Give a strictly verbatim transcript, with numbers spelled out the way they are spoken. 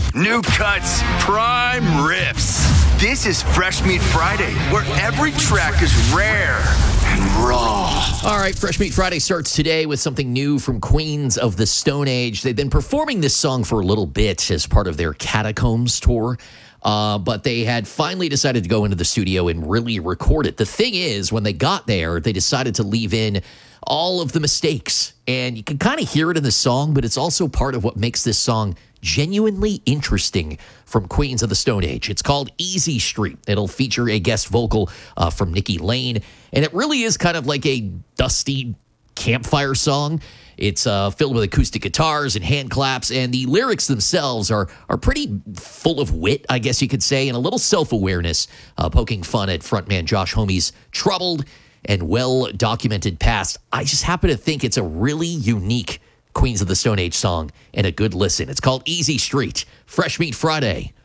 New cuts, prime riffs. This is Fresh Meat Friday, where every track is rare and raw. All right, Fresh Meat Friday starts today with something new from Queens of the Stone Age. They've been performing this song for a little bit as part of their Catacombs tour, uh, but they had finally decided to go into the studio and really record it. The thing is, when they got there, they decided to leave in all of the mistakes, and you can kind of hear it in the song, but it's also part of what makes this song genuinely interesting from Queens of the Stone Age. It's called Easy Street. It'll feature a guest vocal uh, from Nikki Lane, and it really is kind of like a dusty campfire song. It's uh, filled with acoustic guitars and hand claps, and the lyrics themselves are are pretty full of wit, I guess you could say, and a little self-awareness, uh, poking fun at frontman Josh Homme's troubled and well-documented past. I just happen to think it's a really unique Queens of the Stone Age song and a good listen. It's called Easy Street. Fresh Meat Friday